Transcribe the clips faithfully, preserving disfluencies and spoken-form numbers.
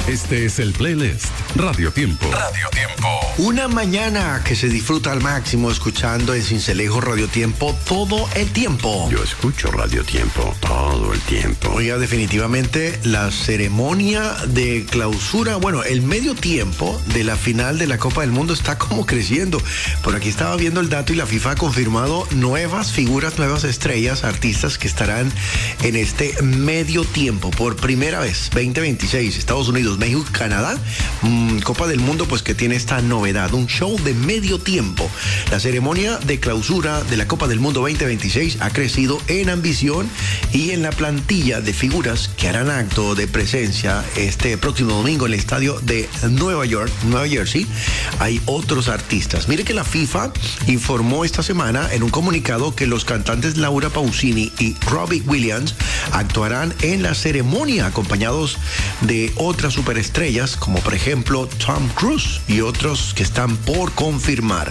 Este es el playlist Radio Tiempo. Radio Tiempo. Una mañana que se disfruta al máximo escuchando en Cincelejo Radio Tiempo todo el tiempo. Yo escucho Radio Tiempo todo el tiempo. Oiga, definitivamente la ceremonia de clausura, bueno, el medio tiempo de la final de la Copa del Mundo está como creciendo. Por aquí estaba viendo el dato y la FIFA ha confirmado nuevas figuras, nuevas estrellas, artistas que estarán en este medio tiempo por primera vez, veinte veintiséis, Estados Unidos, México, Canadá, mmm, Copa del Mundo, pues que tiene esta novedad, un show de medio tiempo. La ceremonia de clausura de la Copa del Mundo veinte veintiséis ha crecido en ambición y en la plantilla de figuras que harán acto de presencia este próximo domingo en el estadio de Nueva York, Nueva Jersey. Hay otros artistas. Mire que la FIFA informó esta semana en un comunicado que los cantantes Laura Pausini y Robbie Williams actuarán en la ceremonia acompañados de otras superestrellas como por ejemplo Tom Cruise y otros que están por confirmar.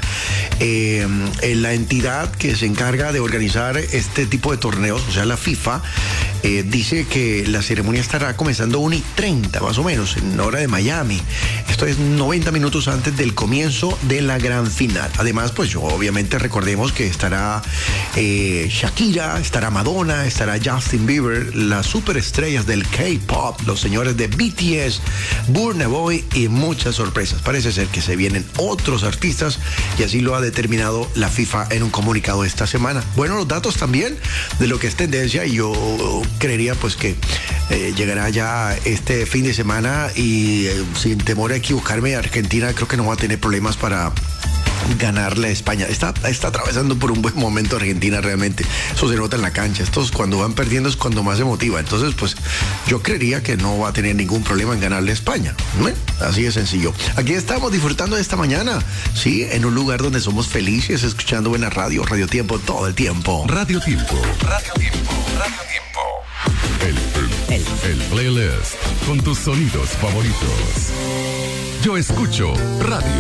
Eh, en la entidad que se encarga de organizar este tipo de torneos, o sea la FIFA, eh, dice que la ceremonia estará comenzando una y treinta más o menos en hora de Miami. Esto es noventa minutos antes del comienzo de la gran final. Además, pues yo obviamente recordemos que estará eh, Shakira, estará Madonna, estará Justin Bieber, las superestrellas del K-pop, los señores de B T S, Burna Boy y muchas sorpresas. Parece ser que se vienen otros artistas y así lo ha determinado la FIFA en un comunicado esta semana. Bueno, los datos también de lo que es tendencia y yo creería pues que eh, llegará ya este fin de semana y eh, sin temor a equivocarme, Argentina creo que no va a tener problemas para ganarle a España. Está, está atravesando por un buen momento Argentina realmente. Eso se nota en la cancha. Estos cuando van perdiendo es cuando más se motiva. Entonces, pues yo creería que no va a tener ningún problema en ganarle a España. ¿Eh? Así de sencillo. Aquí estamos disfrutando de esta mañana. Sí, en un lugar donde somos felices, escuchando buena radio, Radio Tiempo todo el tiempo. Radio Tiempo. Radio Tiempo. Radio Tiempo. El, el, el, el playlist con tus sonidos favoritos. Yo escucho Radio